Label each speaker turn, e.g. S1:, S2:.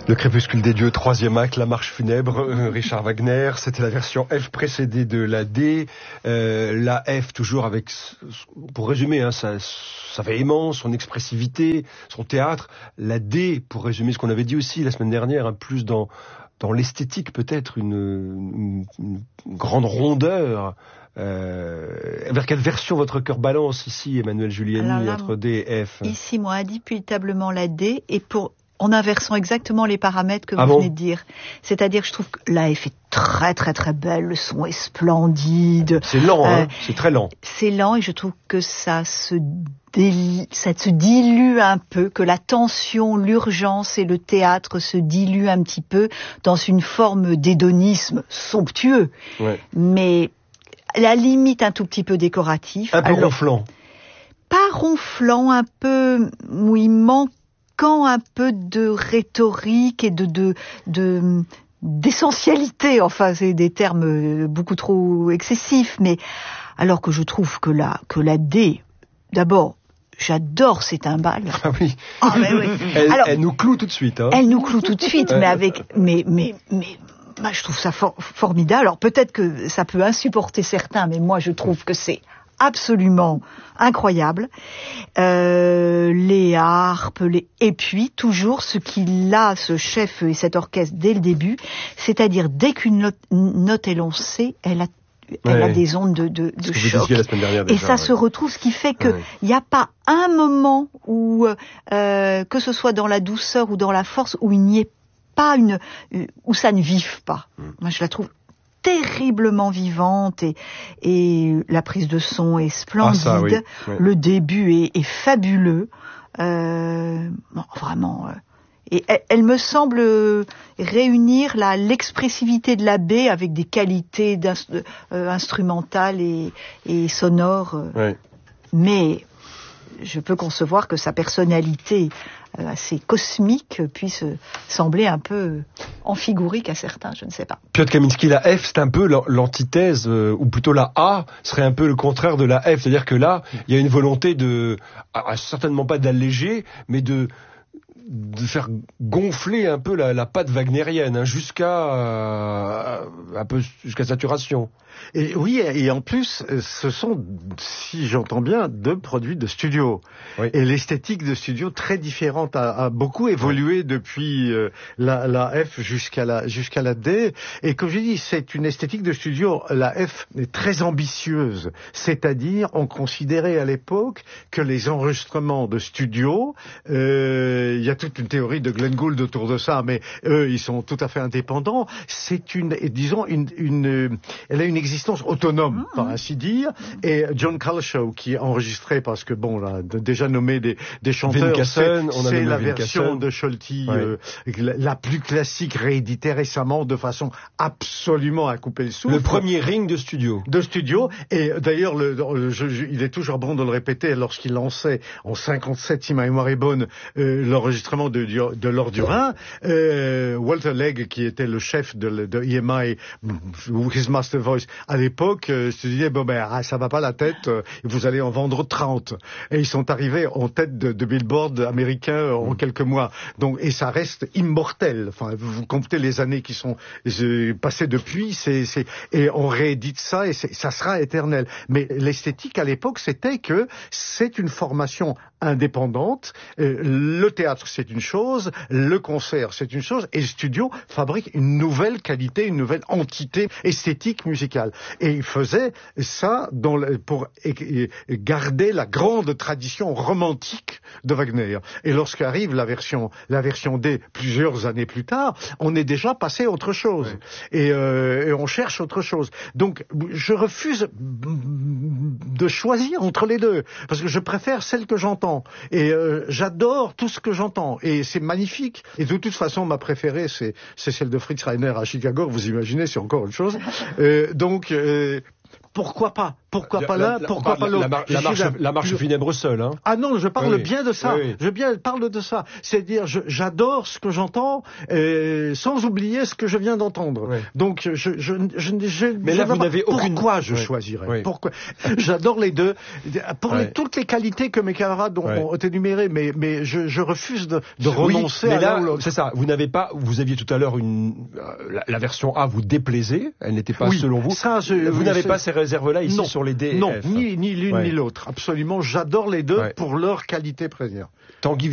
S1: Le Crépuscule des dieux, troisième acte, la marche funèbre, Richard Wagner. C'était la version F précédée de la D. La F toujours avec, pour résumer, sa véhémence, son expressivité, son théâtre. La D, pour résumer ce qu'on avait dit aussi la semaine dernière, plus dans l'esthétique peut-être, une grande rondeur. Vers quelle version votre cœur balance ici, Emmanuelle Giuliani, entre D et F?
S2: Ici, moi, indiscutablement la D, et en inversant exactement les paramètres que vous venez de dire. C'est-à-dire, je trouve que la F est très très très belle, le son est splendide.
S1: C'est lent, c'est très lent.
S2: C'est lent, et je trouve que ça se dilue un peu, que la tension, l'urgence et le théâtre se diluent un petit peu dans une forme d'hédonisme somptueux. Ouais. Mais la limite un tout petit peu décoratif.
S1: Un peu ronflant.
S2: Pas ronflant, un peu, où il manque un peu de rhétorique et d'essentialité. Enfin, c'est des termes beaucoup trop excessifs, mais alors que je trouve que la D, d'abord, j'adore ces timbales.
S1: Ah oui.
S2: Ah, mais oui.
S1: Elle nous cloue tout de suite. Hein.
S2: Elle nous cloue tout de suite, mais je trouve ça formidable. Alors peut-être que ça peut insupporter certains, mais moi je trouve que c'est absolument incroyable. Les harpes, et puis toujours ce ce chef et cet orchestre dès le début, c'est-à-dire dès qu'une note est lancée, elle a des ondes de choc.
S1: La semaine dernière, déjà,
S2: et ça se retrouve, ce qui fait que il n'y a pas un moment où, que ce soit dans la douceur ou dans la force, où il n'y ait pas où ça ne vive pas. Moi, je la trouve terriblement vivante, et la prise de son est splendide.
S1: Ah, ça, oui.
S2: Le début est fabuleux. Vraiment. Et elle me semble réunir l'expressivité de la B avec des qualités instrumentales et sonores. Mais je peux concevoir que sa personnalité assez cosmique puisse sembler un peu amphigorique à certains, je ne sais pas.
S1: Piotr Kaminski, la F, c'est un peu l'antithèse, ou plutôt la A serait un peu le contraire de la F, c'est-à-dire que là, il y a une volonté certainement pas d'alléger, mais de faire gonfler un peu la patte wagnérienne, jusqu'à saturation.
S3: Et oui, et en plus, ce sont, si j'entends bien, 2 produits de studio. Oui. Et l'esthétique de studio très différente a beaucoup évolué depuis la F jusqu'à la D. Et comme je dis, c'est une esthétique de studio. La F est très ambitieuse. C'est-à-dire, on considérait à l'époque que les enregistrements de studio, il y a toute une théorie de Glenn Gould autour de ça, mais eux, ils sont tout à fait indépendants. C'est elle a une existence autonome, par ainsi dire. Et John Culshaw, qui est enregistré, parce que on a déjà nommé des chanteurs, c'est la version de Scholti, la plus classique, rééditée récemment de façon absolument à couper le souffle.
S1: Le premier ring de studio.
S3: Et d'ailleurs, il est toujours bon de le répéter, lorsqu'il lançait en 57, si ma mémoire est bonne, l'enregistrement de Lord du Rhin, Walter Legg, qui était le chef de EMI, His Master Voice, à l'époque, se disait, ça va pas la tête, vous allez en vendre 30. Et ils sont arrivés en tête de Billboard américain en quelques mois. Donc, et ça reste immortel. Enfin, vous comptez les années qui sont passées depuis, et on réédite ça, et ça sera éternel. Mais l'esthétique à l'époque, c'était que c'est une formation indépendante. Le théâtre, c'est une chose, le concert, c'est une chose, et le studio fabrique une nouvelle qualité, une nouvelle entité esthétique musicale. Et il faisait ça pour garder la grande tradition romantique de Wagner. Et lorsqu'arrive la version D, plusieurs années plus tard, on est déjà passé à autre chose. Et on cherche autre chose. Donc, je refuse de choisir entre les deux, parce que je préfère celle que j'entends. Et j'adore tout ce que j'entends. Et c'est magnifique. Et de toute façon, ma préférée, c'est celle de Fritz Reiner à Chicago. Vous imaginez, c'est encore une chose. Donc, pourquoi pas? Pourquoi pas l'un, pourquoi pas l'autre?
S1: La marche funèbre seule, hein.
S3: Ah non, je parle bien de ça.
S1: Oui.
S3: Je parle de ça. C'est-à-dire, j'adore ce que j'entends, sans oublier ce que je viens d'entendre.
S1: Oui.
S3: Donc,
S1: mais là, vous n'avez aucune...
S3: Pourquoi je choisirais?
S1: Oui.
S3: Pourquoi? J'adore les deux. Pour toutes les qualités que mes camarades ont énumérées, mais je refuse de renoncer à l'un ou l'autre.
S1: C'est ça. Vous aviez tout à l'heure la version A vous déplaisait. Elle n'était pas selon vous.
S3: Ça,
S1: vous n'avez pas ces réserves-là ici sur les D et
S3: Non,
S1: F.
S3: ni l'une ni l'autre. Absolument. J'adore les deux pour leur qualité première.
S1: Tanguy